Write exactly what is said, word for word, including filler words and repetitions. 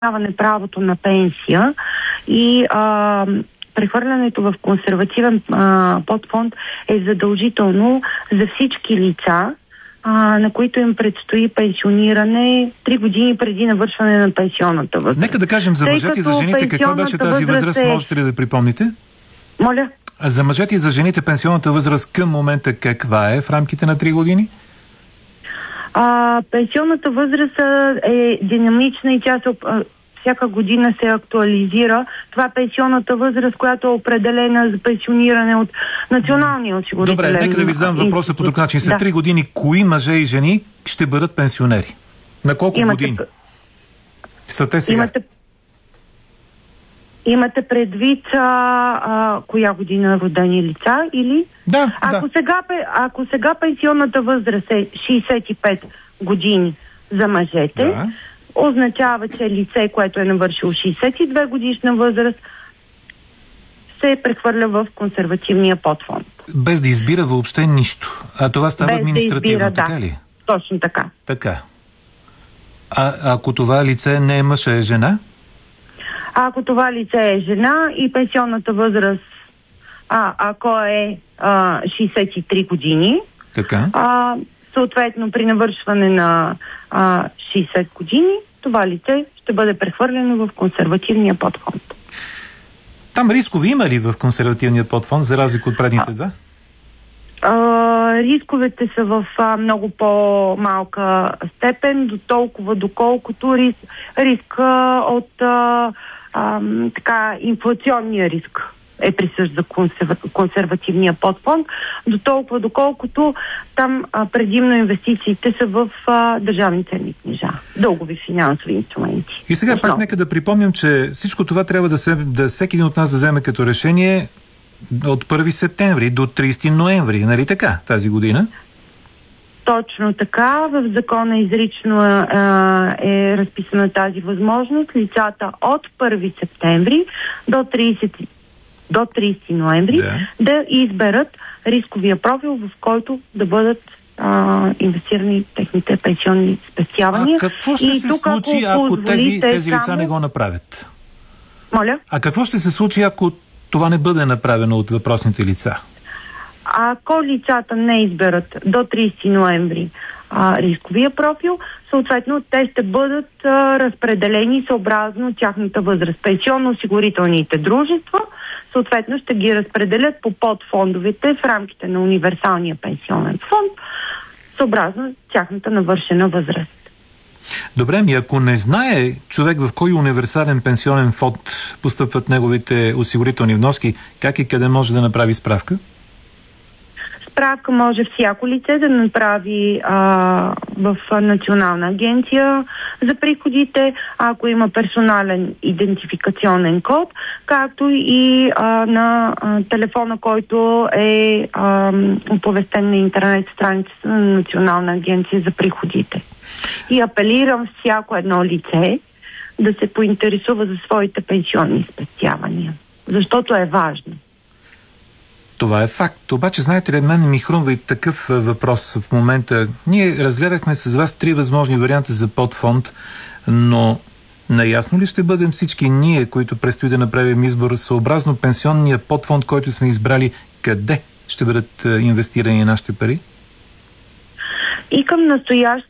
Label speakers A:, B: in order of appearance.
A: правото на пенсия и а, прехвърлянето в консервативен а, подфонд е задължително за всички лица, а, на които им предстои пенсиониране три години преди навършване на пенсионната възраст.
B: Нека да кажем за мъжете и за жените. Каква беше тази възраст? Е... Можете ли да припомните?
A: Моля?
B: А за мъжете и за жените пенсионната възраст към момента каква е в рамките на три години?
A: А, пенсионната възраст е динамична и тя се, всяка година се актуализира. Това е пенсионната възраст, която е определена за пенсиониране от Националния осигурителен.
B: Добре, нека да ви задам въпроса по друг начин. След три да. години, кои мъже и жени ще бъдат пенсионери? На колко
A: Имате...
B: години? Са те сега?
A: Имате... Имате предвид а, а, коя година родени лица или?
B: Да,
A: ако,
B: да.
A: Сега, ако сега пенсионната възраст е шейсет и пет години за мъжете, да. Означава, че лице, което е навършило шейсет и две годишна възраст, се прехвърля в консервативния подфонд.
B: Без да избира въобще нищо. А това става
A: Без
B: административно,
A: да избира,
B: така
A: да.
B: ли?
A: Точно така.
B: Така. А ако това лице не е мъж, а е жена?
A: Ако това лице е жена и пенсионната възраст, а, ако е а, шейсет и три години,
B: така.
A: А, съответно при навършване на а, шейсет години, това лице ще бъде прехвърлено в консервативния подфонд.
B: Там рискови има ли в консервативния подфонд, за разлика от предните два?
A: А, рисковете са в а, много по-малка степен, до толкова доколкото риск, риск а, от а, а, така, инфлационния риск е присъщ за консерва, консервативния подфонд, до толкова доколкото там а, предимно инвестициите са в а, държавни ценни книжа, дългови финансови инструменти.
B: И сега
A: Основно.
B: пак нека да припомням, че всичко това трябва да, се, да всеки един от нас да вземе като решение от първи септември до тридесети ноември, нали така, тази година?
A: Точно така. В закона изрично а, е разписана тази възможност. Лицата от първи септември до тридесети до тридесети ноември да. да изберат рисковия профил, в който да бъдат а, инвестирани техните пенсионни спестявания.
B: А какво ще
A: и
B: се
A: тук,
B: случи, ако, ако тези, тези лица само... не го направят?
A: Моля?
B: А какво ще се случи, ако това не бъде направено от въпросните лица?
A: Ако лицата не изберат до тридесети ноември а, рисковия профил, съответно те ще бъдат а, разпределени съобразно тяхната възраст. Пенсионно-осигурителните дружества съответно ще ги разпределят по подфондовете в рамките на универсалния пенсионен фонд, съобразно тяхната навършена възраст.
B: Добре, ми ако не знае човек в кой универсален пенсионен фонд постъпват неговите осигурителни вноски, как и къде може да направи справка?
A: Справка може всяко лице да направи а, в Национална агенция за приходите, ако има персонален идентификационен код, както и а, на а, телефона, който е а, оповестен на интернет страницата на Национална агенция за приходите. И апелирам всяко едно лице да се поинтересува за своите пенсионни спестявания, защото е важно.
B: Това е факт. Обаче, знаете ли, мен ми хрумва и такъв въпрос в момента. Ние разгледахме с вас три възможни варианта за подфонд, но наясно ли ще бъдем всички ние, които предстои да направим избор съобразно пенсионния подфонд, който сме избрали, къде ще бъдат инвестирани нашите пари?
A: И към настоящ